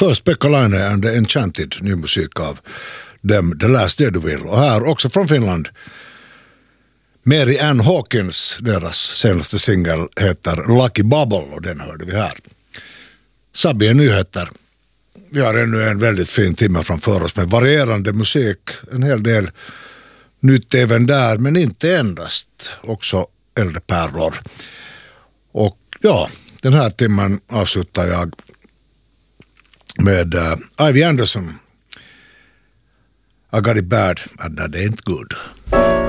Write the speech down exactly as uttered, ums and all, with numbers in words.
First Pekka-Laine and the Enchanted, ny musik av dem, The Last Day Du Vill. Och här också från Finland, Mary Ann Hawkins, deras senaste singel heter Lucky Bubble och den hörde vi här. Sabbi är nyheter. Vi har ännu en väldigt fin timme framför oss med varierande musik, en hel del nytt även där, men inte endast, också äldre pärlor. Och ja, den här timmen avslutar jag med uh, Ivy Anderson. I got it bad and that ain't good.